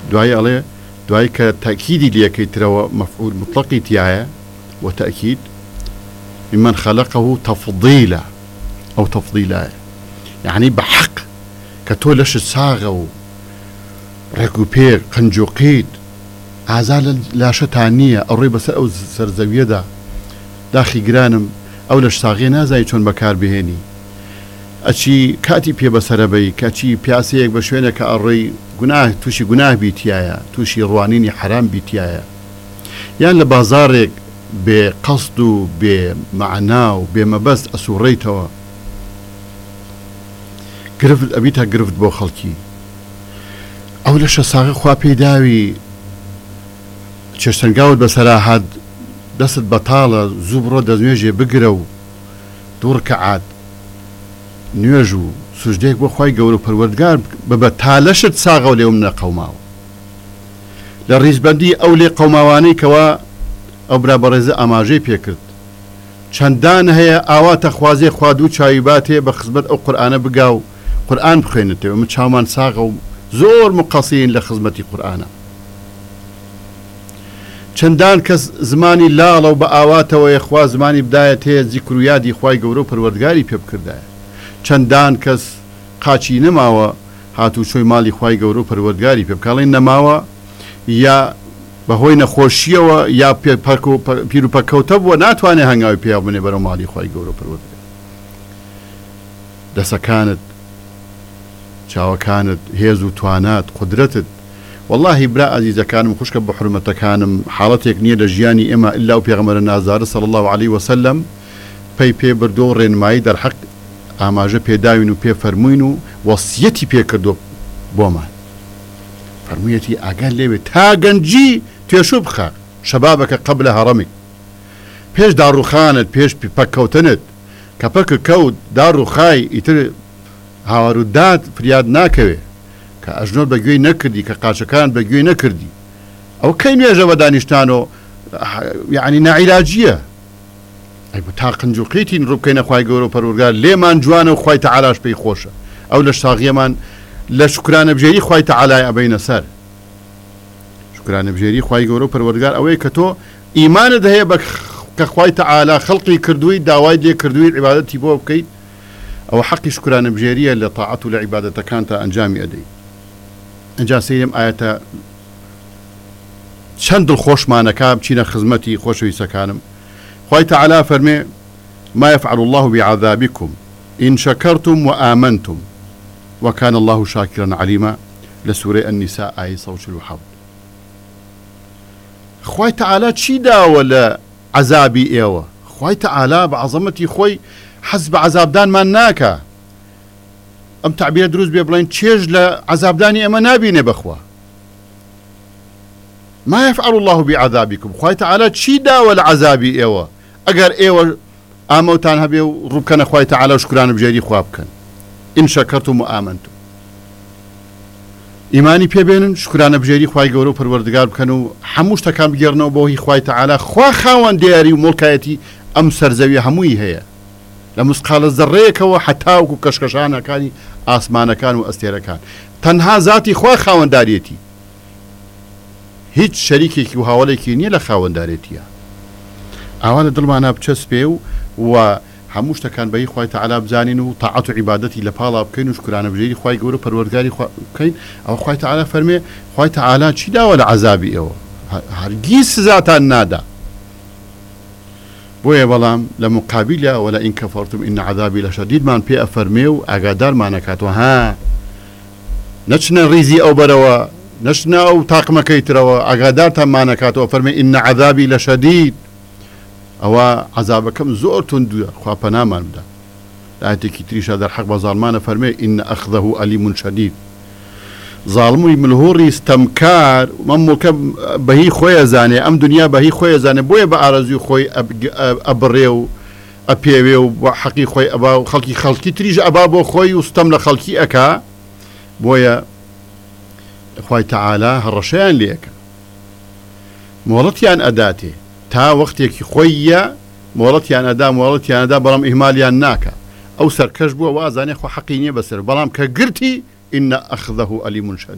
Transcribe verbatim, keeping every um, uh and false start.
دوای ئەڵێ دوای کە تاکیدی لەکەیترەوە مەفعول مطلقی تایە وتأكيد ممن خلقه تفضيلا أو تفضيلا يعني بحق كتولش الساغة ورقو بير قنجو قيد عزال لا شتانية الريبة أو سرزوية دا داخي جرانم أو لش ساغينا زي چون بكار بهيني أشي كاتي بي بسربي كاتي بياسيك بشوينة كأري گناه توشي گناه بيتيايا توشي روانيني حرام بيتيايا يعني لبازارك بقصد وبمعنى وبمبس أسوريتوا قرفت أبيتها قرفت بو خلقي أو لش ساغي خوا بيداوي چشتنقاود بسراحات دست بطالة زبرو دزنيجي بقرو دور كعاد نيجو سجديك بو خواي قولو پروردگار ببتالشت ساغو ليومنا قوماو للريز بندي أو لي قوماواني كوا أو برابرزة أماجي بيكرد چندان هي آوات خوازي خوادو چايباتي بخزبت أو قرآن بقاو قرآن بخينته ومتشاومان ساغو زور مقصين لخزمتي قرآن چندان کس زمانی لاڵە و بە ئاواتەوە یەخوا زمانی بدایەت هەیە زیکر و یادی خوای گەورە و پەروەردگاری پێ بکردایە چەندان کەس قاچی نەماوە هاتوو چۆی ماڵی خوای گەورە و پەروەردگاری پێ بکاڵێن نەماوە یا بەهۆی نەخۆشیەوە یا پیر و پەکەوتە بووە ناتوانێت هەنگاوی پێیا بنێ بەرەو ماڵی خوای گەورە و پەروەردگار دەسەکانت چاوەکانت هێز و توانات قدرەتت والله برا عزيزة كانم خوشك بحرمة كانم حالتك نية لجياني إما إلا وبيغمر النازار صلى الله عليه وسلم بي بي بردو رينماي در حق آماجة بي داوينو بي فرموينو وصيتي بي كردو بومان فرمويتي أقال ليبي تاقنجي تيشو بخا شبابك قبل هرمك بيش دارو خانت بيش بي بكوتنت كبك كود دارو خاي يتر هاورودات فرياد ناكوي كأجنود بجوي نكردي كقاشكان بجوي نكردي أو كين يجوا دانشتانو يعني نعلاجية أي بتاقن جوقيتي نربكين أخوي جورو برورجال ليه ما نجوانا وخوي تعالاش بيخوشة أو لشتاغية من لشكران بجري خوي تعالى أبين سر شكران بجري خوي جورو برورجال أوي كتو إيمان ده هي بك كخوي تعالى خلقي كردوي داواي دي كردوي عبادتي بو بكيت أو حق شكران بجري اللي طاعته لعبادته كانت أنجامي أدي انجا سيرم آياتا چند الخوش ما نكاب چين خزمتي خوشوي سكانم خوي تعالى فرمي ما يفعل الله بعذابكم إن شكرتم وآمنتم وكان الله شاكرا عليما لسورة النساء آية صوت الوحب خوي تعالى تشيدا ولا عذابي ايوه خوي تعالى بعظمتي خوي حسب عذاب دان ما ناكا ام تعبير دروز بيبلين تشيج لعذاب داني اما نابيني بخوا ما يفعل الله بعذابكم خوي تعالى تشيدا ولا عذابي ايوه اگر ايوه اموتان هبي ربكنا خوي تعالى وشكران بجيري خوابكن ان شكرتم وامنتم ايماني بيبينن شكران بجيري خوي گورو پروردگار بكنو حموش تكام بيرنو بوهي خوي تعالى خوا خاون دياري وملكايتي ام سرزوي هموي هي لمسقال الزريك وحتى وكو كشكشانا كاني آسمانا كان وأستيرا كان تنها ذاتي خوا خاون داريتي هيج شريكي كي وهاوليكي نية لخاون داريتي أولا دلمانا بچسبيو وحموشتا كان بي خواي تعالى بزانين وطاعة عبادتي لبالا بكين وشكرانا بجيري خواي قولو پروردگاري بكين أو خواي تعالى فرمي خواي تعالى چي دا ولا عذابي ايو هرگيس ذاتا نادا بويا بلام لمقابلة ولا إن كفرتم إن عذابي لشديد من بي أفرميو أقادار ما نكاتو ها نشنا ريزي أو بروا نشنا أو طاقم كيتروا أقادار تم ما نكاتو أفرمي إن عذابي لشديد أو عذابكم زور تندو خوابنا ما نبدا لآياتي كتريش هذا الحق بظالمان أفرمي إن أخذه أليم شديد ظالمي ملهوري استمكار ممك بهي خويا زاني ام دنيا بهي خويا زاني بويا بارزي خوي ابريو ابيوي وحقي خوي ابا خلقي خلقي تريج ابابو خوي واستمل خلقي اكا بويا خوي تعالى هرشان ليك مولتي ان اداتي تا وقتك خويا مولتي ان ادا مولتي ان ادا برام اهمالي ناكا او سركش بو وازاني خو حقيني بسر برام كقرتي إن أخذه أليم شديد